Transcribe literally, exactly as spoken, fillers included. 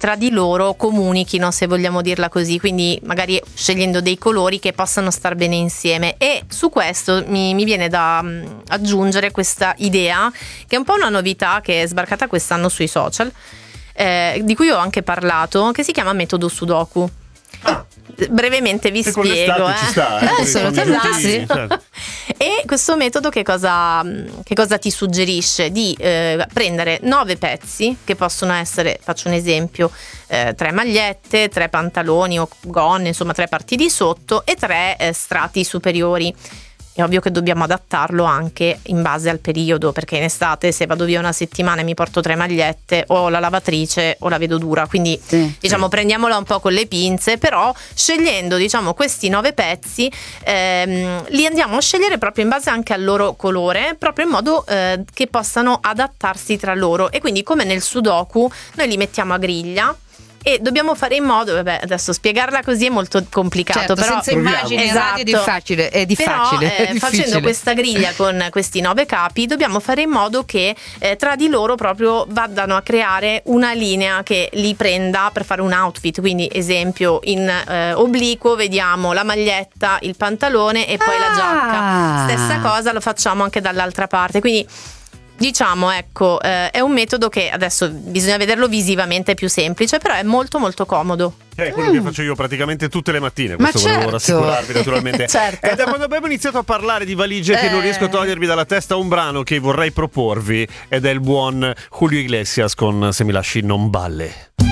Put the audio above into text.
tra di loro comunichino, se vogliamo dirla così, quindi magari scegliendo dei colori che possano star bene insieme. E su questo mi, mi viene da um, aggiungere questa idea, che è un po' una novità che è sbarcata quest'anno sui social, eh, di cui ho anche parlato, che si chiama metodo Sudoku. Ah. Brevemente vi e spiego, con eh. ci sta, eh, Eh, con i assolutamente fondini, sì. certo. E questo metodo che cosa, che cosa ti suggerisce? Di eh, prendere nove pezzi, che possono essere, faccio un esempio, eh, tre magliette, tre pantaloni o gonne, insomma tre parti di sotto e tre eh, strati superiori. È ovvio che dobbiamo adattarlo anche in base al periodo, perché in estate se vado via una settimana e mi porto tre magliette, o la lavatrice o la vedo dura, quindi Sì. diciamo prendiamola un po' con le pinze, però scegliendo diciamo questi nove pezzi ehm, li andiamo a scegliere proprio in base anche al loro colore, proprio in modo eh, che possano adattarsi tra loro. E quindi, come nel Sudoku, noi li mettiamo a griglia e dobbiamo fare in modo, vabbè, adesso spiegarla così è molto complicato, Certo, però senza immagini esatto. radio è di facile, è di Però, facile, eh, è difficile. facendo questa griglia con questi nove capi dobbiamo fare in modo che eh, tra di loro proprio vadano a creare una linea che li prenda per fare un outfit. Quindi esempio, in eh, obliquo vediamo la maglietta, il pantalone e poi Ah. la giacca. Stessa cosa lo facciamo anche dall'altra parte, quindi diciamo, ecco, eh, è un metodo che adesso bisogna vederlo visivamente, è più semplice, però è molto molto comodo. È quello che faccio io praticamente tutte le mattine, Ma questo volevo certo. rassicurarvi naturalmente. Certo. È da quando abbiamo iniziato a parlare di valigie che non Eh. riesco a togliervi dalla testa un brano che vorrei proporvi, ed è il buon Julio Iglesias con Se mi lasci non balle.